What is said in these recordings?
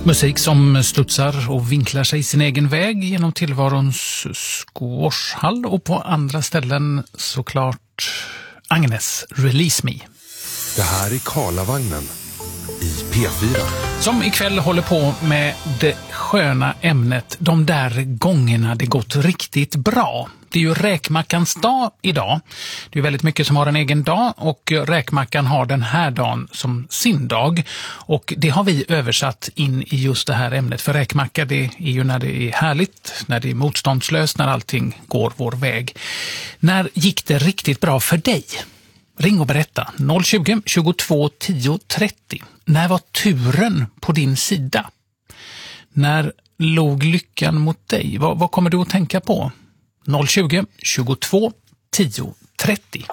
Musik som studsar och vinklar sig sin egen väg genom tillvarons squashhall och på andra ställen såklart Agnes Release Me. Det här är Karlavagnen i P4. Som ikväll håller på med det sköna ämnet de där gångerna det gått riktigt bra. Det är ju räkmackans dag idag. Det är väldigt mycket som har en egen dag och räkmackan har den här dagen som sin dag. Och det har vi översatt in i just det här ämnet. För räkmacka det är ju när det är härligt, när det är motståndslöst, när allting går vår väg. När gick det riktigt bra för dig? Ring och berätta. 020 22 10 30. När var turen på din sida? När låg lyckan mot dig? Vad kommer du att tänka på? 020 22 10 30.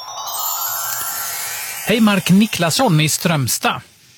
Hej, Mark Niklasson i Strömstad.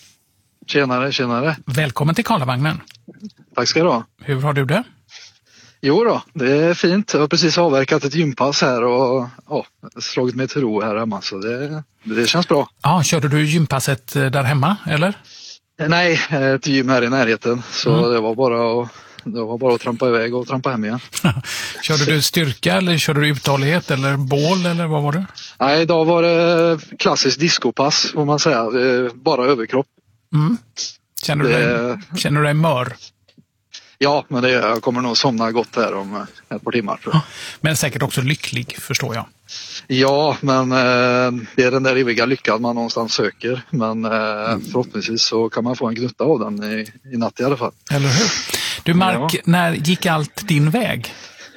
Tjenare. Välkommen till Karlavagnen. Tack ska du ha. Hur har du det? Jo då, det är fint. Jag har precis avverkat ett gympass här och slagit mig till ro här hemma, så det känns bra. Ja, körde du gympasset där hemma, eller? Nej, ett gym här i närheten, så det var bara att trampa iväg och trampa hem igen. Körde du styrka eller körde du uthållighet eller bål eller vad var det? Nej, idag var det klassiskt discopass, får man säga. Bara överkropp. Mm. Känner du dig mör? Ja, men jag kommer nog somna gott här om ett par timmar, tror jag. Men säkert också lycklig, förstår jag. Ja, men det är den där eviga lyckan man någonstans söker. Men förhoppningsvis så kan man få en gnutta av den i natt i alla fall. Eller hur? Du Mark, när gick allt din väg?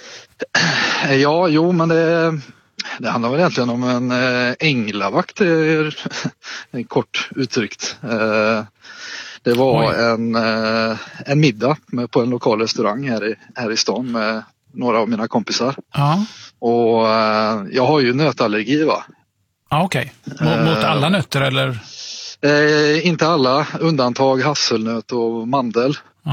Ja, men det handlar väl egentligen om en änglavakt, kort uttryckt. Det var en middag på en lokal restaurang här i stan med några av mina kompisar. Ja. Och jag har ju nötallergi, va? Ja, okej. Mot alla nötter eller? Inte alla, undantag hasselnöt och mandel.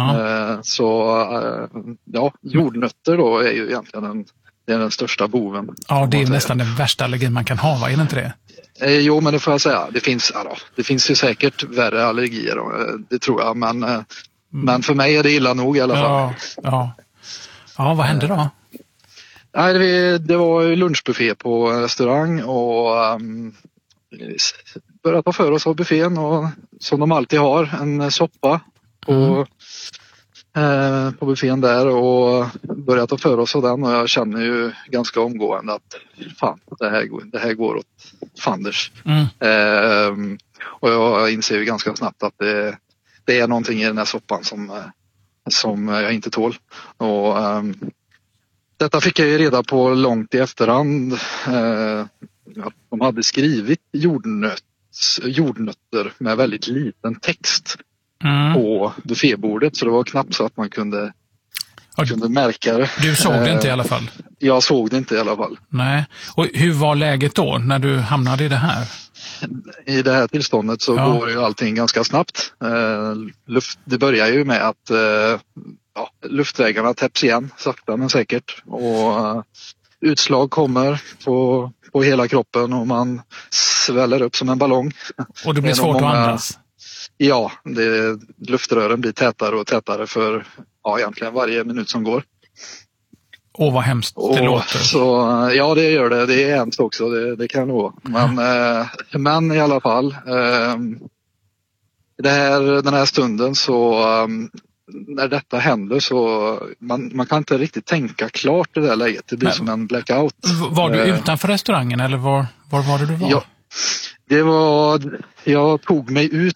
Ja. Jordnötter då är ju egentligen den största boven. Ja, det är nästan den värsta allergin man kan ha, va? Är det inte det? Jo, men det får jag säga. Det finns ju säkert värre allergier, det tror jag. Men för mig är det illa nog i alla fall. Ja, vad hände då? Nej, det var ju lunchbuffé på en restaurang och började ta för oss av buffén och som de alltid har, en soppa på buffén där och började ta för oss av den, och jag känner ju ganska omgående att fan, det här går åt fanders. Och jag inser ju ganska snabbt att det är någonting i den här soppan som jag inte tål. Och detta fick jag ju reda på långt i efterhand. Att de hade skrivit jordnötter med väldigt liten text på buffébordet, så det var knappt så att man kunde märka det. Du såg det inte i alla fall? Jag såg det inte i alla fall. Nej. Och hur var läget då när du hamnade i det här? I det här tillståndet så går ju allting ganska snabbt. Det börjar ju med att luftvägarna täpps igen sakta men säkert, och utslag kommer på hela kroppen och man sväller upp som en ballong. Och det blir svårt att andas? Ja, luftrören blir tätare och tätare för egentligen varje minut som går. Åh, vad hemskt det låter. Så, ja, det gör det. Det är hemskt också, det kan nog. Men i alla fall, den här stunden så när detta händer så man kan inte riktigt tänka klart i det där läget. Det blir som en blackout. Var du utanför restaurangen eller var var det du var? Ja, jag tog mig ut